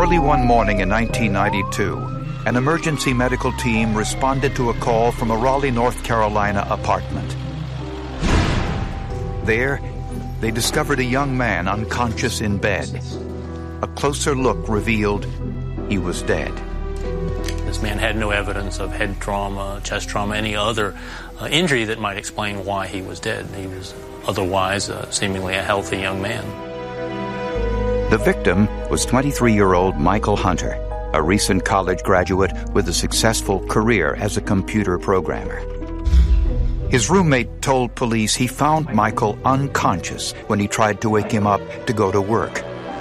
Early one morning in 1992, an emergency medical team responded to a call from a Raleigh, North Carolina apartment. There, they discovered a young man unconscious in bed. A closer look revealed he was dead. This man had no evidence of head trauma, chest trauma, any other injury that might explain why he was dead. He was otherwise seemingly a healthy young man. The victim was 23-year-old Michael Hunter, a recent college graduate with a successful career as a computer programmer. His roommate told police he found Michael unconscious when he tried to wake him up to go to work.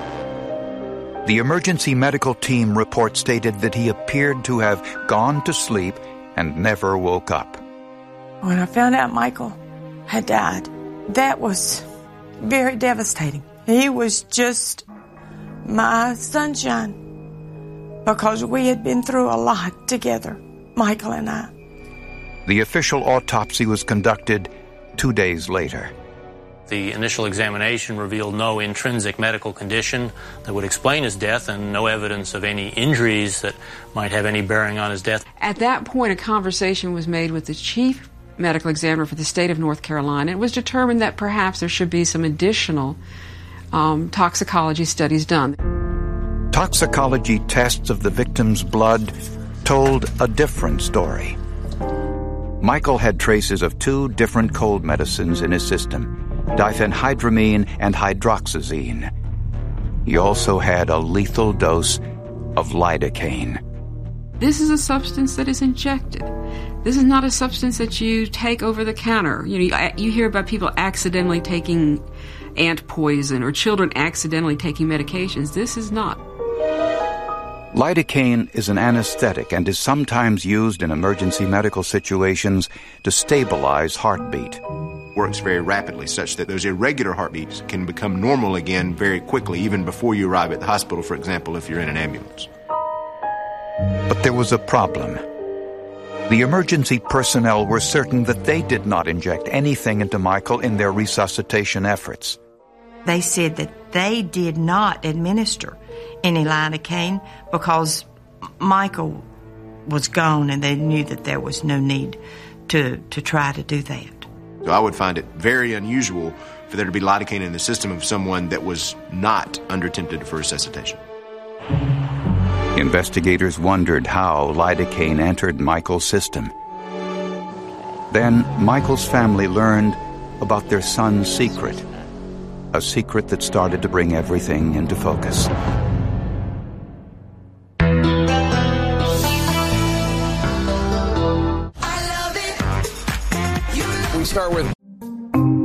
The emergency medical team report stated that he appeared to have gone to sleep and never woke up. When I found out Michael had died, that was very devastating. He was just my sunshine because we had been through a lot together, Michael and I. The official autopsy was conducted 2 days later. The initial examination revealed no intrinsic medical condition that would explain his death and no evidence of any injuries that might have any bearing on his death. At that point, a conversation was made with the chief medical examiner for the state of North Carolina. It was determined that perhaps there should be some additional toxicology studies done. Toxicology tests of the victim's blood told a different story. Michael had traces of 2 different cold medicines in his system, diphenhydramine and hydroxyzine. He also had a lethal dose of lidocaine. This is a substance that is injected. This is not a substance that you take over the counter. You hear about people accidentally taking ant poison or children accidentally taking medications. This is not. Lidocaine is an anesthetic and is sometimes used in emergency medical situations to stabilize heartbeat. Works very rapidly, such that those irregular heartbeats can become normal again very quickly, even before you arrive at the hospital, for example, if you're in an ambulance. But there was a problem. The emergency personnel were certain that they did not inject anything into Michael in their resuscitation efforts. They said that they did not administer any lidocaine because Michael was gone and they knew that there was no need to try to do that. So I would find it very unusual for there to be lidocaine in the system of someone that was not under attempted for resuscitation. Investigators wondered how lidocaine entered Michael's system. Then Michael's family learned about their son's secret, a secret that started to bring everything into focus. We start with